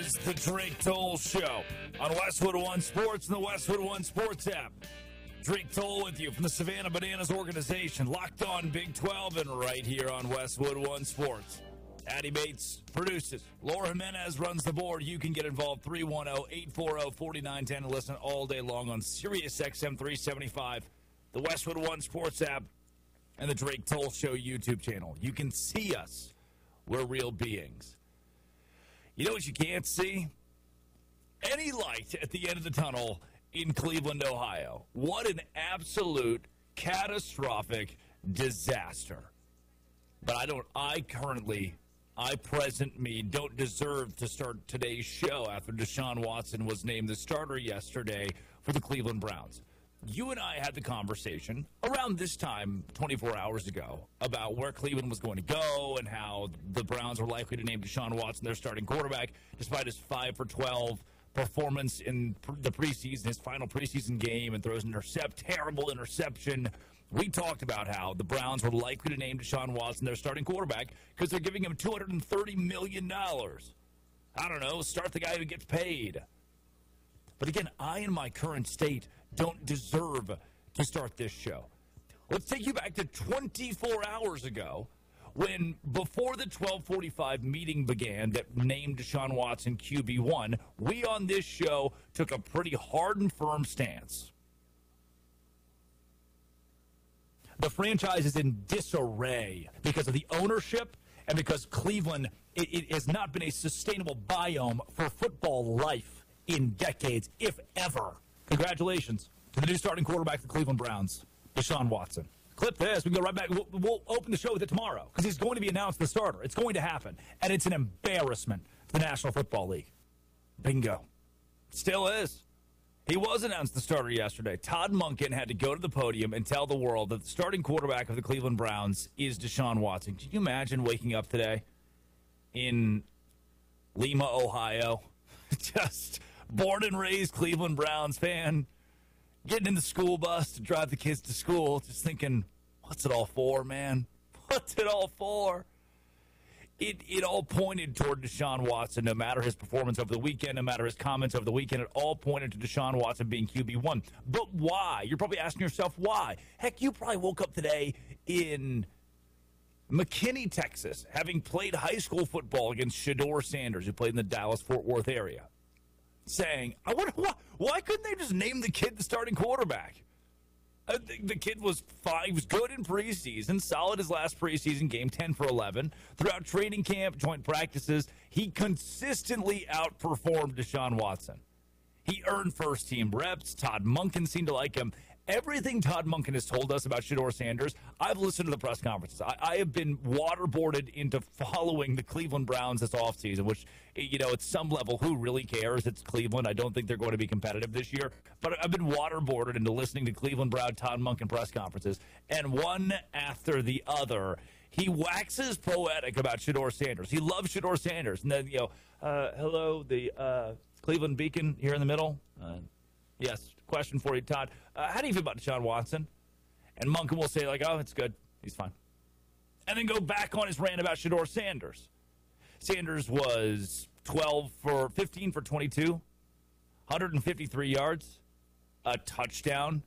is the Drake Toll Show on Westwood One Sports and the Westwood One Sports app. Drake Toll with you from the Savannah Bananas organization, locked on Big 12 and right here on Westwood One Sports. Addie Bates produces. Laura Jimenez runs the board. You can get involved 310-840-4910 and listen all day long on Sirius XM 375, the Westwood One Sports app, and the Drake Toll Show YouTube channel. You can see us. We're real beings. You know what you can't see? Any light at the end of the tunnel in Cleveland, Ohio. What an absolute catastrophic disaster. But I don't deserve to start today's show after Deshaun Watson was named the starter yesterday for the Cleveland Browns. You and I had the conversation around this time 24 hours ago about where Cleveland was going to go and how the Browns were likely to name Deshaun Watson their starting quarterback despite his 5 for 12 performance in the preseason, his final preseason game, and throws an terrible interception. We talked about how the Browns were likely to name Deshaun Watson their starting quarterback because they're giving him $230 million. I don't know, start the guy who gets paid. But again, I, in my current state, don't deserve to start this show. Let's take you back to 24 hours ago when, before the 12:45 meeting began that named Deshaun Watson QB1, we on this show took a pretty hard and firm stance. The franchise is in disarray because of the ownership and because Cleveland, it has not been a sustainable biome for football life in decades, if ever. Congratulations to the new starting quarterback for the Cleveland Browns, Deshaun Watson. Clip this. We can go right back. We'll open the show with it tomorrow because he's going to be announced the starter. It's going to happen. And it's an embarrassment to the National Football League. Bingo. Still is. He was announced the starter yesterday. Todd Monken had to go to the podium and tell the world that the starting quarterback of the Cleveland Browns is Deshaun Watson. Can you imagine waking up today in Lima, Ohio? Just born and raised Cleveland Browns fan, getting in the school bus to drive the kids to school, just thinking, what's it all for, man? What's it all for? It all pointed toward Deshaun Watson, no matter his performance over the weekend, no matter his comments over the weekend. It all pointed to Deshaun Watson being QB1. But why? You're probably asking yourself why. Heck, you probably woke up today in McKinney, Texas, having played high school football against Shedeur Sanders, who played in the Dallas-Fort Worth area, saying, I wonder why couldn't they just name the kid the starting quarterback? The kid was fine. He was good in preseason, solid his last preseason game, 10 for 11. Throughout training camp, joint practices, he consistently outperformed Deshaun Watson. He earned first-team reps. Todd Monken seemed to like him. Everything Todd Monken has told us about Shedeur Sanders, I've listened to the press conferences. I have been waterboarded into following the Cleveland Browns this offseason, which, you know, at some level, who really cares? It's Cleveland. I don't think they're going to be competitive this year. But I've been waterboarded into listening to Cleveland Brown Todd Monken press conferences. And one after the other, he waxes poetic about Shedeur Sanders. He loves Shedeur Sanders. And then, hello, the Cleveland Beacon here in the middle. Yes, question for you, Todd. How do you feel about Deshaun Watson? And Monken will say, like, oh, it's good. He's fine. And then go back on his rant about Shedeur Sanders. Sanders was 15 for 22, 153 yards, a touchdown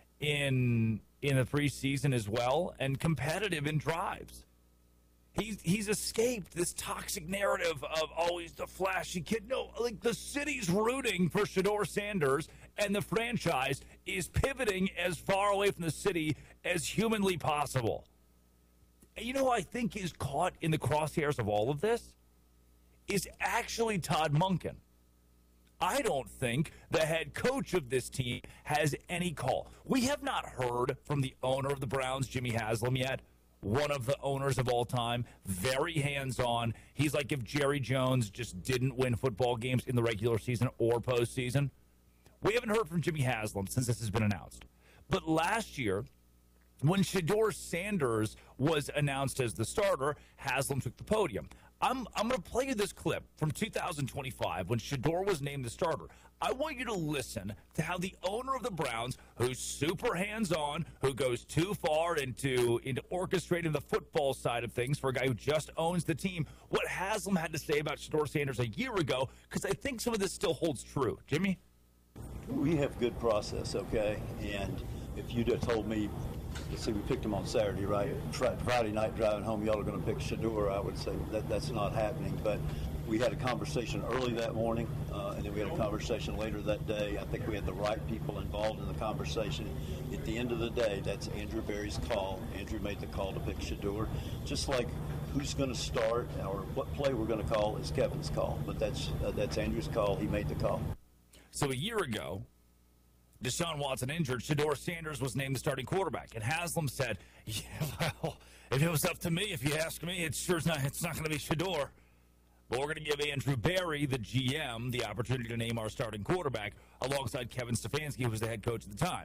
in the preseason as well, and competitive in drives. He's escaped this toxic narrative of always the flashy kid. No, like, the city's rooting for Shedeur Sanders, and the franchise is pivoting as far away from the city as humanly possible. And you know who I think is caught in the crosshairs of all of this? Is actually Todd Monken. I don't think the head coach of this team has any call. We have not heard from the owner of the Browns, Jimmy Haslam, yet. One of the owners of all time, very hands-on. He's like if Jerry Jones just didn't win football games in the regular season or postseason. We haven't heard from Jimmy Haslam since this has been announced. But last year, when Shedeur Sanders was announced as the starter, Haslam took the podium. I'm going to play you this clip from 2025 when Shedeur was named the starter. I want you to listen to how the owner of the Browns, who's super hands-on, who goes too far into orchestrating the football side of things for a guy who just owns the team, what Haslam had to say about Shedeur Sanders a year ago, because I think some of this still holds true. Jimmy? We have good process, okay? And if you'd have told me, let's see, we picked him on Saturday, right? Friday night driving home, y'all are going to pick Shedeur, I would say that's not happening. But we had a conversation early that morning, and then we had a conversation later that day. I think we had the right people involved in the conversation. At the end of the day, that's Andrew Berry's call. Andrew made the call to pick Shedeur. Just like who's going to start or what play we're going to call is Kevin's call. But that's Andrew's call. He made the call. So a year ago, Deshaun Watson injured, Shedeur Sanders was named the starting quarterback. And Haslam said, yeah, well, if it was up to me, if you ask me, it's not going to be Shedeur. But we're going to give Andrew Berry, the GM, the opportunity to name our starting quarterback alongside Kevin Stefanski, who was the head coach at the time.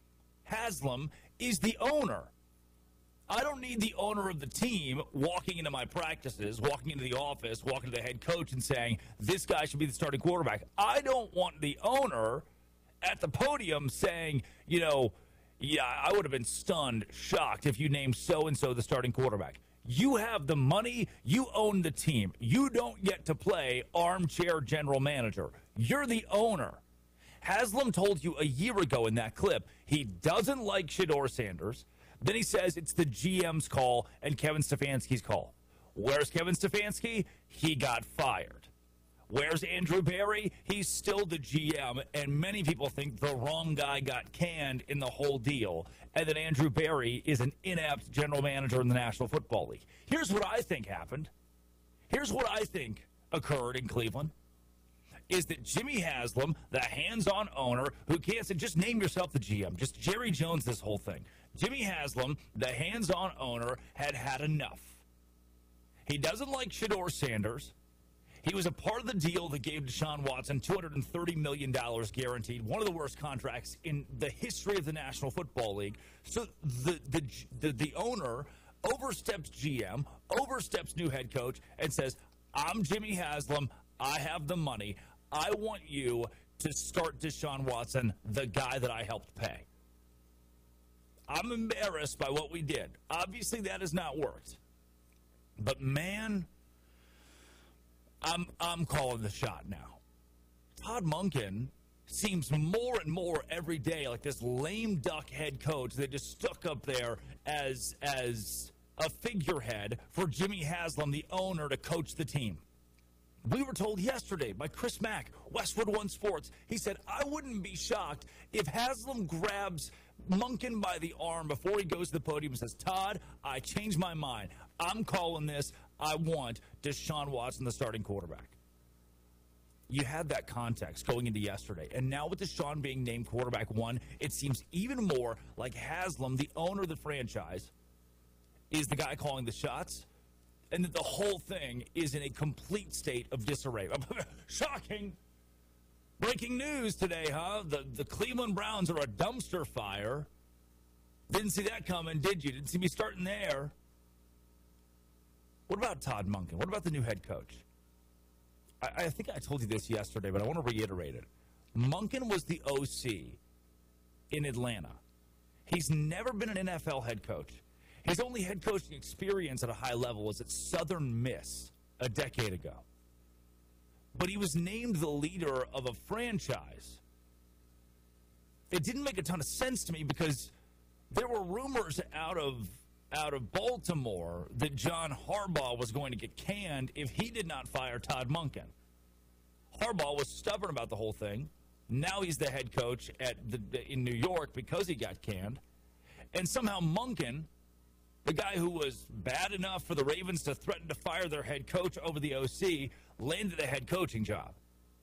Haslam is the owner. I don't need the owner of the team walking into my practices, walking into the office, walking to the head coach and saying, this guy should be the starting quarterback. I don't want the owner at the podium saying, yeah, I would have been stunned, shocked if you named so-and-so the starting quarterback. You have the money. You own the team. You don't get to play armchair general manager. You're the owner. Haslam told you a year ago in that clip he doesn't like Shedeur Sanders. Then he says it's the GM's call and Kevin Stefanski's call. Where's Kevin Stefanski? He got fired. Where's Andrew Berry? He's still the GM, and many people think the wrong guy got canned in the whole deal, and that Andrew Berry is an inept general manager in the National Football League. Here's what I think happened. Here's what I think occurred in Cleveland, is that Jimmy Haslam, the hands-on owner, who can't say, just name yourself the GM, just Jerry Jones this whole thing. Jimmy Haslam, the hands-on owner, had enough. He doesn't like Shedeur Sanders. He was a part of the deal that gave Deshaun Watson $230 million guaranteed, one of the worst contracts in the history of the National Football League. So the owner oversteps GM, oversteps new head coach, and says, I'm Jimmy Haslam. I have the money. I want you to start Deshaun Watson, the guy that I helped pay. I'm embarrassed by what we did. Obviously, that has not worked. But, man, I'm calling the shot now. Todd Monken seems more and more every day like this lame duck head coach that just stuck up there as a figurehead for Jimmy Haslam, the owner, to coach the team. We were told yesterday by Chris Mack, Westwood One Sports, he said, I wouldn't be shocked if Haslam grabs Monken by the arm before he goes to the podium and says, Todd, I changed my mind. I'm calling this. I want Deshaun Watson, the starting quarterback. You had that context going into yesterday. And now with Deshaun being named quarterback one, it seems even more like Haslam, the owner of the franchise, is the guy calling the shots, and that the whole thing is in a complete state of disarray. Shocking. Breaking news today, huh? The Cleveland Browns are a dumpster fire. Didn't see that coming, did you? Didn't see me starting there. What about Todd Monken? What about the new head coach? I think I told you this yesterday, but I want to reiterate it. Monken was the OC in Atlanta. He's never been an NFL head coach. His only head coaching experience at a high level was at Southern Miss a decade ago. But he was named the leader of a franchise. It didn't make a ton of sense to me because there were rumors out of Baltimore that John Harbaugh was going to get canned if he did not fire Todd Monken. Harbaugh was stubborn about the whole thing. Now he's the head coach in New York because he got canned. And somehow Monken, the guy who was bad enough for the Ravens to threaten to fire their head coach over the OC, landed a head coaching job.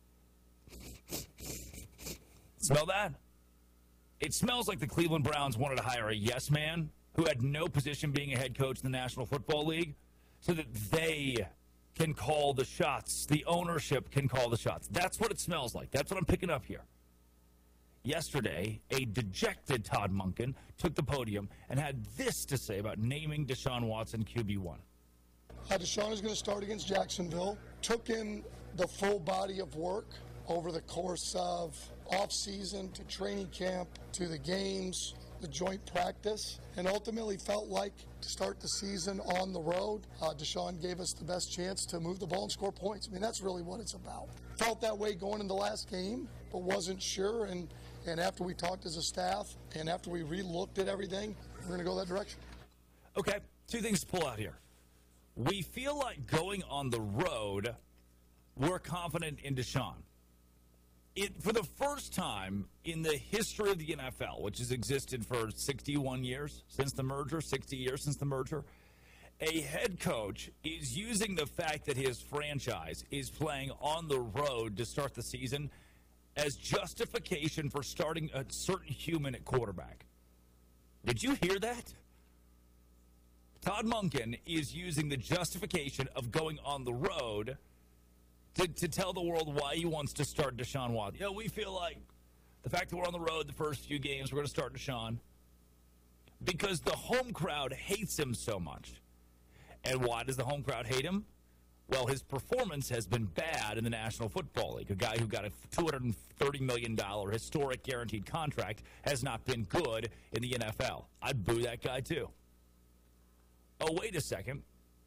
Smell that? It smells like the Cleveland Browns wanted to hire a yes man who had no position being a head coach in the National Football League so that they can call the shots. The ownership can call the shots. That's what it smells like. That's what I'm picking up here. Yesterday, a dejected Todd Monken took the podium and had this to say about naming Deshaun Watson QB1. Deshaun is going to start against Jacksonville. Took in the full body of work over the course of off-season to training camp to the games, the joint practice, and ultimately felt like to start the season on the road, Deshaun gave us the best chance to move the ball and score points. I mean, that's really what it's about. Felt that way going into the last game, but wasn't sure, and after we talked as a staff and after we re-looked at everything, we're going to go that direction. Okay, two things to pull out here. We feel like going on the road, we're confident in Deshaun. For the first time in the history of the NFL, which has existed for 61 years since the merger, 60 years since the merger, a head coach is using the fact that his franchise is playing on the road to start the season as justification for starting a certain human at quarterback. Did you hear that? Todd Monken is using the justification of going on the road to tell the world why he wants to start Deshaun Watson. You know, we feel like the fact that we're on the road the first few games, we're going to start Deshaun because the home crowd hates him so much. And why does the home crowd hate him? Well, his performance has been bad in the National Football League. A guy who got a $230 million historic guaranteed contract has not been good in the NFL. I'd boo that guy too. Oh, wait a second.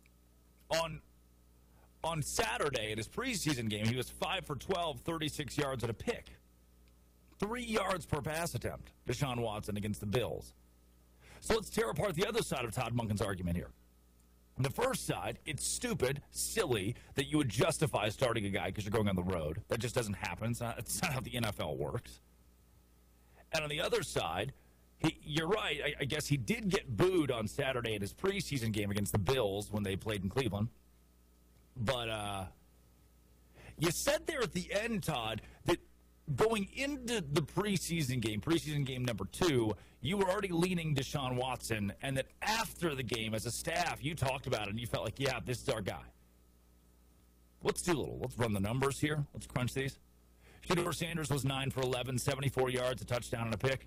On Saturday in his preseason game, he was 5 for 12, 36 yards and a pick. 3 yards per pass attempt, Deshaun Watson against the Bills. So let's tear apart the other side of Todd Monken's argument here. On the first side, it's stupid, silly that you would justify starting a guy because you're going on the road. That just doesn't happen. It's not how the NFL works. And on the other side, you're right. I guess he did get booed on Saturday in his preseason game against the Bills when they played in Cleveland. But you said there at the end, Todd, that going into the preseason game number 2, you were already leaning Deshaun Watson, and that after the game, as a staff, you talked about it, and you felt like, yeah, this is our guy. Let's run the numbers here. Let's crunch these. Shedeur Sanders was 9 for 11, 74 yards, a touchdown and a pick.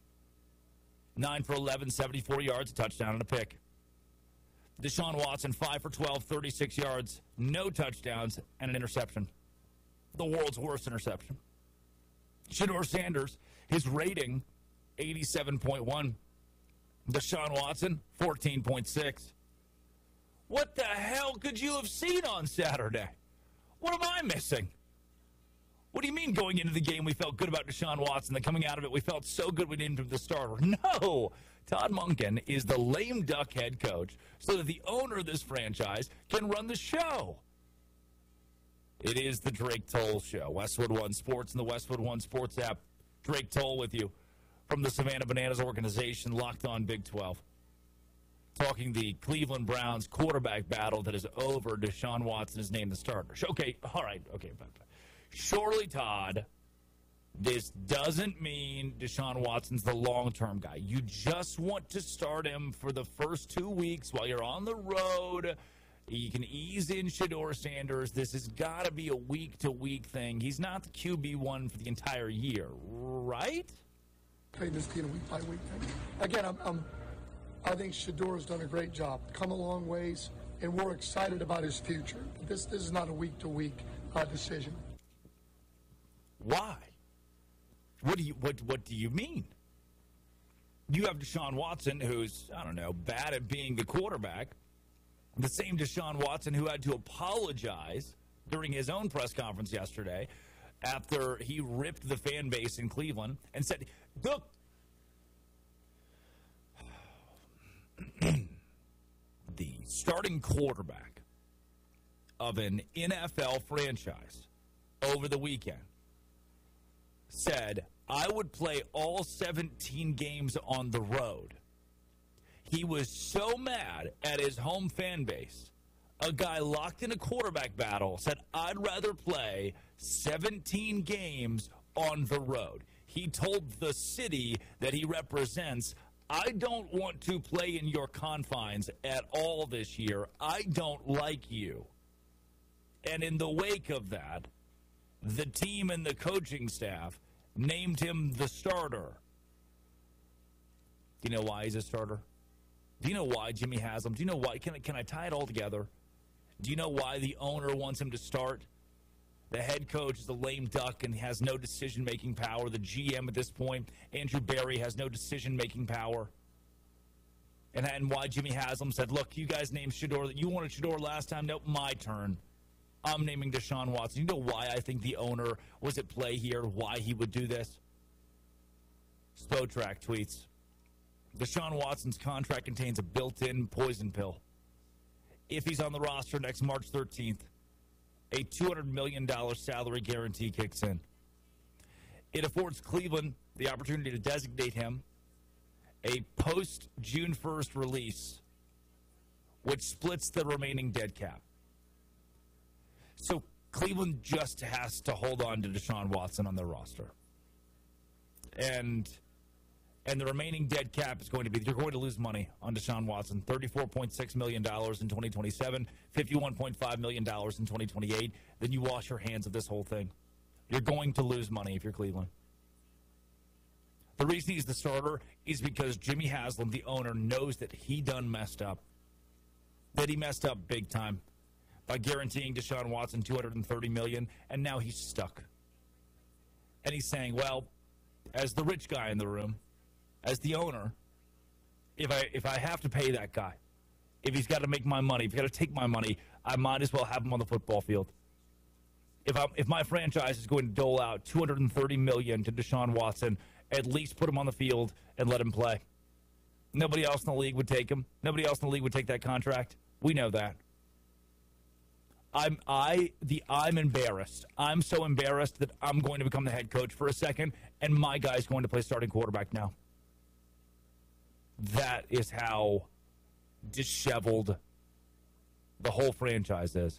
9 for 11, 74 yards, a touchdown and a pick. Deshaun Watson, 5 for 12, 36 yards, no touchdowns, and an interception. The world's worst interception. Shedeur Sanders, his rating, 87.1. Deshaun Watson, 14.6. What the hell could you have seen on Saturday? What am I missing? What do you mean going into the game we felt good about Deshaun Watson, then coming out of it we felt so good we named him the starter? No! Todd Monken is the lame duck head coach so that the owner of this franchise can run the show. It is the Drake Toll Show. Westwood One Sports and the Westwood One Sports app. Drake Toll with you from the Savannah Bananas organization, Locked On Big 12. Talking the Cleveland Browns quarterback battle that is over. Deshaun Watson is named the starter. Okay, all right, okay. Surely, Todd, this doesn't mean Deshaun Watson's the long-term guy. You just want to start him for the first 2 weeks while you're on the road. You can ease in Shedeur Sanders. This has got to be a week-to-week thing. He's not the QB1 for the entire year, right? Play this team a week-by-week thing. Again, I think Shedeur has done a great job. Come a long ways, and we're excited about his future. This is not a week-to-week decision. Why? What do you mean? You have Deshaun Watson, who's, I don't know, bad at being the quarterback. The same Deshaun Watson who had to apologize during his own press conference yesterday after he ripped the fan base in Cleveland and said, look, the starting quarterback of an NFL franchise over the weekend said, I would play all 17 games on the road. He was so mad at his home fan base. A guy locked in a quarterback battle said, I'd rather play 17 games on the road. He told the city that he represents, I don't want to play in your confines at all this year. I don't like you. And in the wake of that, the team and the coaching staff named him the starter. Do you know why he's a starter? Do you know why Jimmy has him? Do you know why? Can I tie it all together? Do you know why the owner wants him to start? The head coach is a lame duck and has no decision-making power. The GM at this point, Andrew Berry, has no decision-making power. And why Jimmy Haslam said, look, you guys named Shedeur. You wanted Shedeur last time. Nope, my turn. I'm naming Deshaun Watson. You know why I think the owner was at play here, why he would do this? Spotrac tweets, Deshaun Watson's contract contains a built-in poison pill. If he's on the roster next March 13th, a $200 million salary guarantee kicks in. It affords Cleveland the opportunity to designate him a post-June 1st release, which splits the remaining dead cap. So Cleveland just has to hold on to Deshaun Watson on their roster. And the remaining dead cap is going to be, you're going to lose money on Deshaun Watson. $34.6 million in 2027, $51.5 million in 2028. Then you wash your hands of this whole thing. You're going to lose money if you're Cleveland. The reason he's the starter is because Jimmy Haslam, the owner, knows that he done messed up. That he messed up big time by guaranteeing Deshaun Watson $230 million, and now he's stuck. And he's saying, well, as the rich guy in the room, as the owner, if I have to pay that guy, if he's got to make my money, if he's got to take my money, I might as well have him on the football field. If my franchise is going to dole out $230 million to Deshaun Watson, at least put him on the field and let him play. Nobody else in the league would take him. Nobody else in the league would take that contract. We know that. I'm embarrassed. I'm so embarrassed that I'm going to become the head coach for a second, and my guy's going to play starting quarterback now. That is how disheveled the whole franchise is.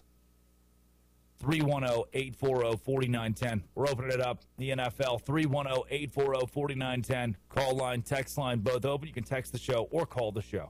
310-840-4910. We're opening it up. The NFL, 310-840-4910. Call line, text line, both open. You can text the show or call the show.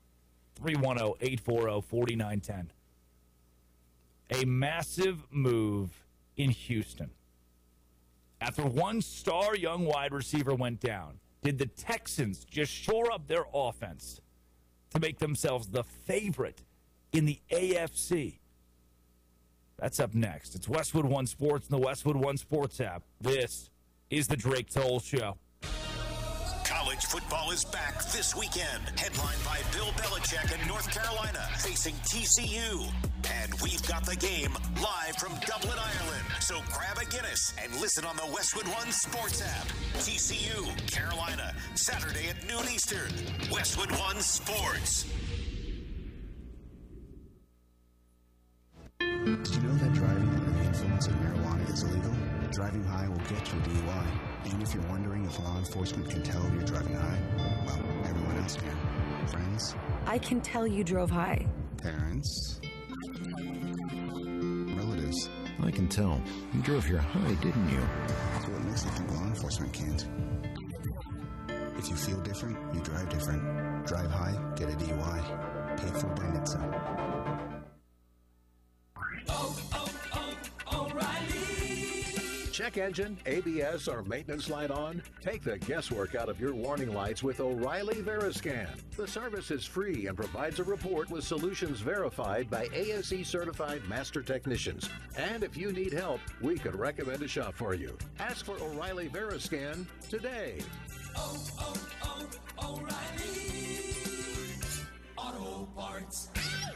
310-840-4910. A massive move in Houston. After one star young wide receiver went down, did the Texans just shore up their offense to make themselves the favorite in the AFC? That's up next. It's Westwood One Sports and the Westwood One Sports app. This is the Drake Toll Show. College football is back this weekend. Headlined by Bill Belichick in North Carolina, facing TCU. And we've got the game live from Dublin, Ireland. So grab a Guinness and listen on the Westwood One Sports app. TCU, Carolina, Saturday at noon Eastern. Westwood One Sports. Did you know that driving under the influence of marijuana is illegal? Driving high will get you a DUI. And if you're wondering if law enforcement can tell you're driving high, well, everyone else can. Friends? I can tell you drove high. Parents? Relatives? I can tell. You drove here high, didn't you? So what makes you think law enforcement can't? If you feel different, you drive different. Drive high, get a DUI. Paid for by NHTSA. Check engine, ABS, or maintenance light on? Take the guesswork out of your warning lights with O'Reilly Veriscan. The service is free and provides a report with solutions verified by ASE certified master technicians. And if you need help, we could recommend a shop for you. Ask for O'Reilly Veriscan today. O'Reilly Auto Parts.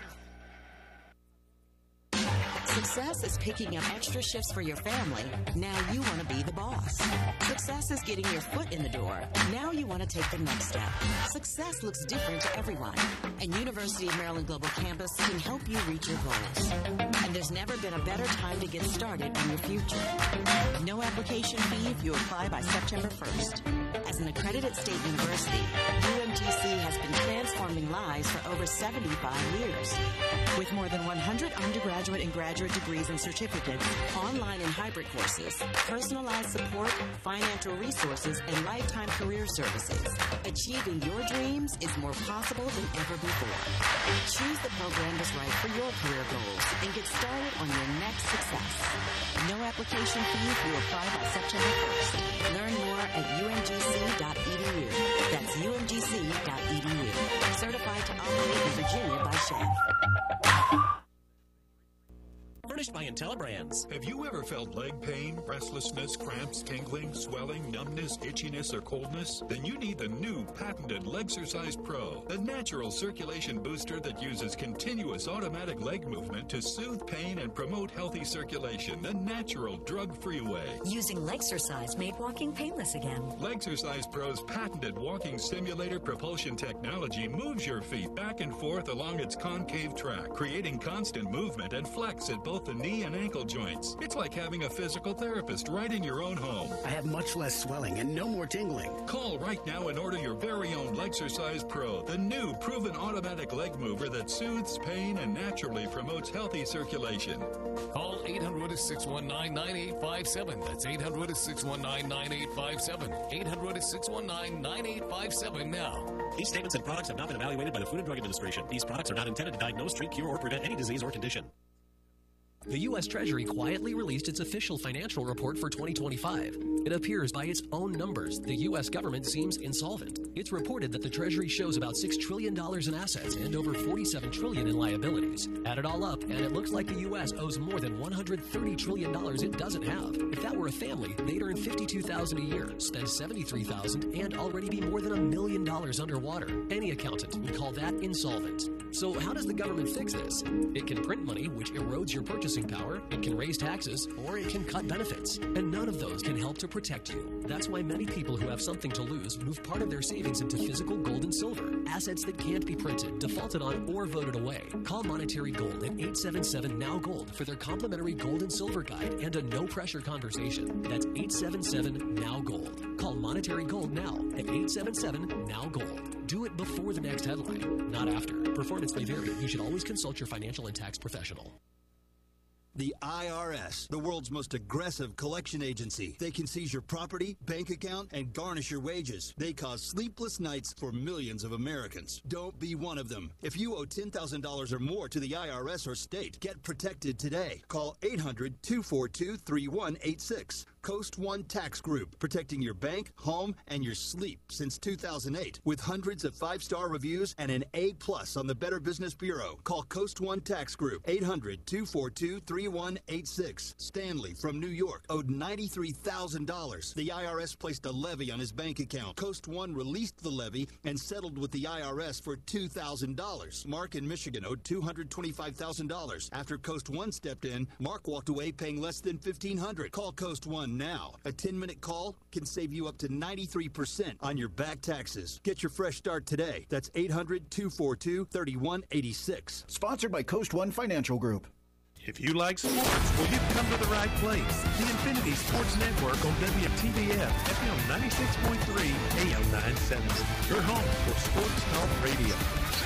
Success is picking up extra shifts for your family. Now you want to be the boss. Success is getting your foot in the door. Now you want to take the next step. Success looks different to everyone, and University of Maryland Global Campus can help you reach your goals. And there's never been a better time to get started on your future. No application fee if you apply by September 1st. As an accredited state university, UMGC has been transforming lives for over 75 years. With more than 100 undergraduate and graduate degrees and certificates, online and hybrid courses, personalized support, financial resources, and lifetime career services. Achieving your dreams is more possible than ever before. Choose the program that's right for your career goals and get started on your next success. No application fee if you apply by September 1st. Learn more at umgc.edu. That's umgc.edu. Certified to operate in Virginia by SHAF. manufactured by IntelliBrands. Have you ever felt leg pain, restlessness, cramps, tingling, swelling, numbness, itchiness, or coldness? Then you need the new patented Legsercise Pro, the natural circulation booster that uses continuous automatic leg movement to soothe pain and promote healthy circulation, the natural drug-free way. Using Legsercise made walking painless again. Legsercise Pro's patented walking simulator propulsion technology moves your feet back and forth along its concave track, creating constant movement and flex at both the knee and ankle joints. It's like having a physical therapist right in your own home. I have much less swelling and no more tingling. Call right now and order your very own Legsercise Pro, the new proven automatic leg mover that soothes pain and naturally promotes healthy circulation. Call 800-619-9857. That's 800-619-9857. 800-619-9857 now. These statements and products have not been evaluated by the Food and Drug Administration. These products are not intended to diagnose, treat, cure, or prevent any disease or condition. The U.S. Treasury quietly released its official financial report for 2025. It appears by its own numbers, the U.S. government seems insolvent. It's reported that the Treasury shows about $6 trillion in assets and over $47 trillion in liabilities. Add it all up, and it looks like the U.S. owes more than $130 trillion it doesn't have. If that were a family, they'd earn $52,000 a year, spend $73,000, and already be more than $1 million underwater. Any accountant would call that insolvent. So how does the government fix this? It can print money, which erodes your purchasing power, it can raise taxes, or it can cut benefits. And none of those can help to protect you. That's why many people who have something to lose move part of their savings into physical gold and silver, assets that can't be printed, defaulted on, or voted away. Call Monetary Gold at 877-NOW-GOLD for their complimentary gold and silver guide and a no-pressure conversation. That's 877-NOW-GOLD. Call Monetary Gold now at 877-NOW-GOLD. Do it before the next headline, not after. Performance may vary. You should always consult your financial and tax professional. The IRS, the world's most aggressive collection agency. They can seize your property, bank account, and garnish your wages. They cause sleepless nights for millions of Americans. Don't be one of them. If you owe $10,000 or more to the IRS or state, get protected today. Call 800-242-3186. Coast One Tax Group, protecting your bank, home, and your sleep since 2008. With hundreds of 5-star reviews and an A+ on the Better Business Bureau. Call Coast One Tax Group, 800-242-3186. Stanley from New York owed $93,000. The IRS placed a levy on his bank account. Coast One released the levy and settled with the IRS for $2,000. Mark in Michigan owed $225,000. After Coast One stepped in, Mark walked away paying less than $1,500. Call Coast One now. A 10-minute call can save you up to 93% on your back taxes. Get your fresh start today. That's 800-242-3186. Sponsored by Coast One Financial Group. If you like sports, well, you've come to the right place. The Infinity Sports Network on WTVF, FM 96.3, AM 970. Your home for sports talk radio.